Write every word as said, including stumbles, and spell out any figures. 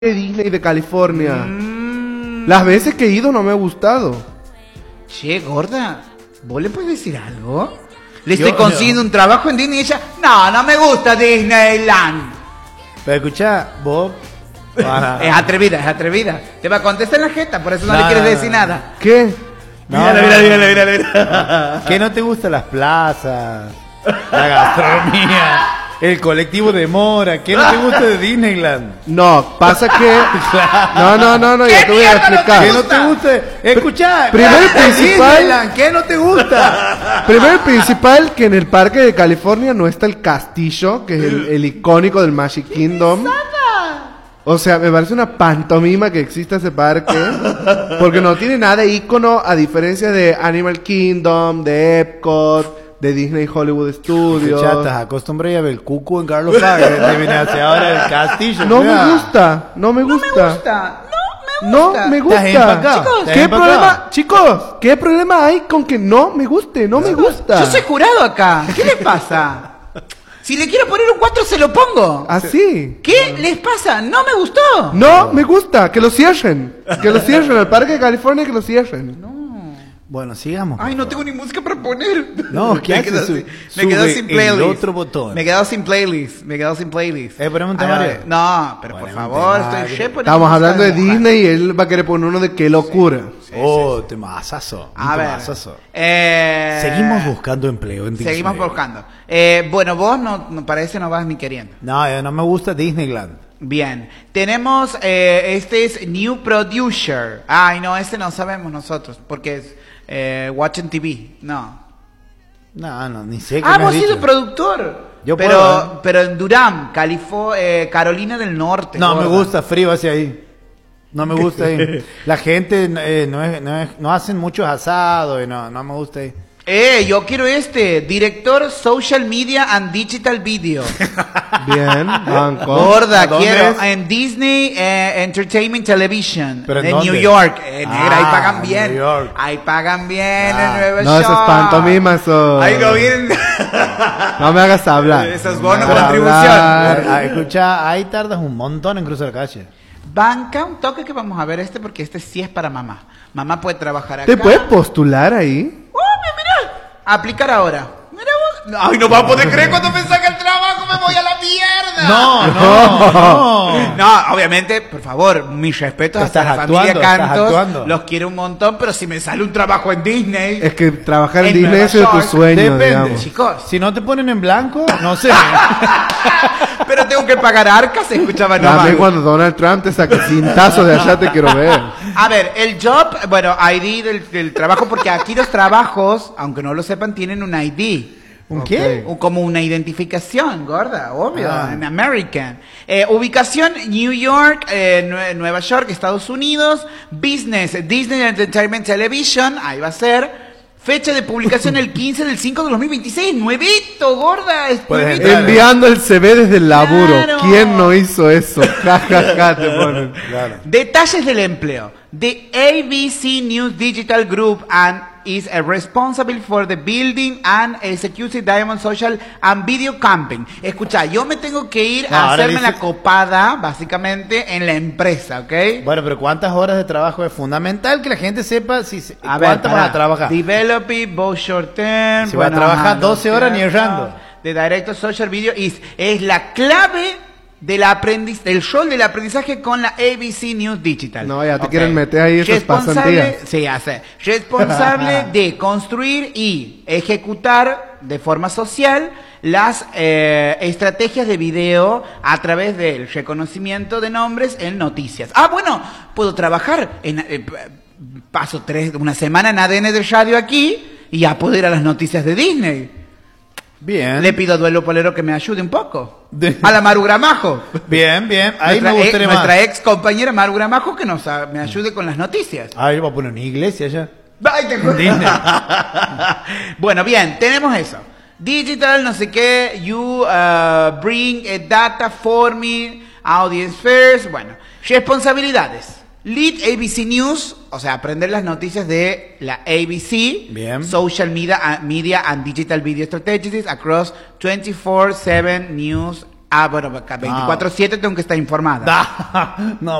de Disney de California. Mm. Las veces que he ido no me ha gustado. Che, gorda, ¿vos le puedes decir algo? Le estoy Yo, consiguiendo no. un trabajo en Disney y ella, no, no me gusta Disneyland. Pero escucha, vos... Ah, Es atrevida, es atrevida. Te va a contestar en la jeta, por eso no, No, le quieres no, decir no. nada. ¿Qué? no, Mírala, no, mírala, no. mírala, mírala. ¿Qué no te gustan las plazas? La gastronomía, el colectivo de Mora. ¿Qué no te gusta de Disneyland? No, pasa que... No, no, no, no, ya ¿Qué te voy a mierda no te explicar. ¿Qué no te gusta? Escuchá, Primero y principal- Disneyland, ¿qué no te gusta? Primero y principal, que en el parque de California no está el castillo, que es el, el icónico del Magic Kingdom. O sea, me parece una pantomima que exista ese parque, porque no tiene nada de ícono, a diferencia de Animal Kingdom, de Epcot, de Disney Hollywood Studios. Escuchá, estás acostumbrado a ver el cucu en Carlos Paz. Te viene hacia ahora el castillo. No mira. me gusta, no me No me gusta. gusta, no me No gusta. me Estás gusta. empacado, Chicos, estás ¿qué empacado. problema, chicos? ¿Qué problema hay con que no me guste? No me gusta. Yo soy jurado acá, ¿qué les pasa? Si le quiero poner un cuatro se lo pongo. Así. ¿Qué les pasa? No me gustó. No me gusta, que lo cierren. Que lo cierren, el parque de California que lo cierren. Bueno, sigamos. Ay, no tengo ni música para poner. No, ¿qué me haces? quedo Su- sin, me quedo sube sin el playlist. otro botón. Me quedo sin playlist. Me quedo sin playlist. Eh, poneme un Ay, temario. ay, No, pero Poneme por un favor, temario. estoy re poniendo Estamos música hablando de mujer. Disney y él va a querer poner uno de qué locura. Oh, temazazo. A un ver. temazazo. Eh, Seguimos buscando empleo en Disney. Seguimos buscando. Eh, bueno, vos no, no parece no vas ni queriendo. No, eh, no me gusta Disneyland. Bien, tenemos, eh, este es New Producer. Ay, no, este no sabemos nosotros, porque es eh, Watching T V. No. No, no, ni sé qué Ah, me vos has has sido dicho. productor. Yo pero, puedo, ¿eh? pero en Durham, Califo- eh, Carolina del Norte. No, me gorda. gusta frío hacia ahí. No me gusta ahí. La gente eh, no, es, no, es- no hacen muchos asados y no, no me gusta ahí. Eh, yo quiero este, director Social Media and Digital Video. Bien, banco. Gorda, ¿A dónde quiero es? en Disney eh, Entertainment Television. ¿Pero en en dónde? New York. Eh, negra, ahí Ah, pagan bien. New York. Ahí pagan bien Ah, en Nueva no, York. eso es pantomima, eso. Ahí no vienen. No me hagas hablar. Esos bonos No me hagas contribución. hablar. Ah, escucha, ahí tardas un montón en cruzar la calle. Banca un toque que vamos a ver este porque este sí es para mamá. Mamá puede trabajar acá. ¿Te puedes postular ahí? ¡Oh, mira, mira! Aplicar ahora. Mira vos. Ay, no vas a poder creer cuando me saca el trabajo, me voy a la mierda. No, no, no. No, obviamente, por favor, mis respetos Estás hasta la familia actuando, estás Cantos. actuando. Los quiero un montón, pero si me sale un trabajo en Disney. Es que trabajar en, En Disney Nueva es de tu York. sueño, Depende. digamos. Chicos, Si no te ponen en blanco, no sé. pero tengo que pagar arcas, se escuchaba También nomás. cuando Donald Trump te saque cintazo de allá te quiero ver. A ver, el job, bueno, I D del, del trabajo, porque aquí los trabajos, aunque no lo sepan, tienen un I D. ¿Un qué? O como una identificación, gorda, obvio, Ah. en American. Eh, ubicación, New York, eh, Nue- Nueva York, Estados Unidos. Business, Disney Entertainment Television, ahí va a ser. Fecha de publicación el quince del cinco de dos mil veintiséis, nuevito, gorda, es Puedes nuevito. entrar. Enviando el C V desde el laburo. Claro. ¿Quién no hizo eso? Ja, ja, ja, te ponen. Claro. Detalles del empleo. The A B C News Digital Group and is uh, responsible for the building and executing Diamond Social and Video Campaign. Escucha, yo me tengo que ir No, a ahora hacerme dice- la copada, básicamente, en la empresa, ¿ok? Bueno, pero ¿cuántas horas de trabajo es fundamental que la gente sepa si se- A ver, cuántas van pará. a trabajar? Developing both short term. Si va a trabajar doce horas ni errando. De Director Social Video is, es la clave del aprendiz, del rol del aprendizaje con la A B C News Digital. No, ya te Ok. quieren meter ahí esas Responsable, pasantías. sí, hace. Responsable de construir y ejecutar de forma social las eh, estrategias de video a través del reconocimiento de nombres en noticias. Ah, bueno, puedo trabajar en eh, paso tres, una semana en A D N de radio aquí y ya puedo ir a las noticias de Disney. Bien. Le pido a Duelo Polero que me ayude un poco. De- A la Maru Gramajo. Bien, bien. Ahí nuestra, me ex, gustaría más. nuestra ex compañera Maru Gramajo que nos a- me ayude con las noticias. Ahí va a poner una iglesia ya. Ay, te juro. Disney. Bueno, bien, tenemos eso. Digital, no sé qué, you uh, bring a data for me, audience first. Bueno, responsabilidades. Lead A B C News, o sea, aprender las noticias de la A B C. Bien. Social media, uh, media and digital video strategies across twenty-four seven news Ah, bueno, acá veinticuatro siete tengo que estar informada. Da- no,